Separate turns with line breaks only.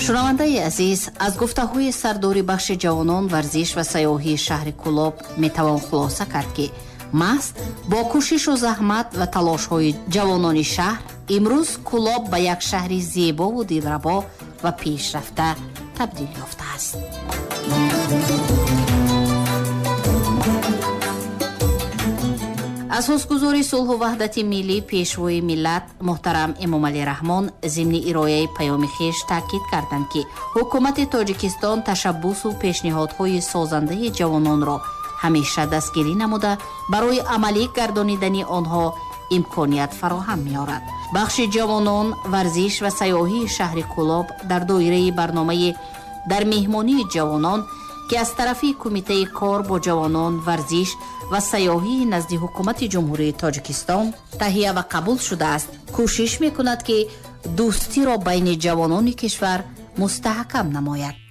шунавандаи азиз, аз гуфтаҳои сардори бахши ҷавонон, варзиш ва сайёҳии шаҳри Кӯлоб метавон хулоса кард, ки маҳз бо кӯшишу заҳмат ва талошҳои ҷавонони шаҳр имрӯз Кӯлоб ба як шаҳри зебову дилрабо ва пешрафта табдил ёфтааст. асосгузори сулҳу ваҳдати миллӣ, пешвои миллат муҳтарам Эмомалӣ Раҳмон зимни ирояи паёми хеш таъкид карданд, ки ҳукумати Тоҷикистон ташаббусу пешниҳодҳои созандаи ҷавононро ҳамеша дастгирӣ намуда барои амалӣ гардонидани онҳо имконият фароҳам меорад. бахши ҷавонон, варзиш ва сайёҳии шаҳри Кӯлоб дар доираи барномаи дар меҳмонии ҷавонон ки аз тарафи кумитаи кор бо ҷавонон, варзиш ва сайёҳии назди ҳукумати ҷумҳурии Тоҷикистон таҳия ва қабул шудааст, кӯшиш мекунад, ки дӯстиро байни ҷавонони кишвар мустаҳкам намояд.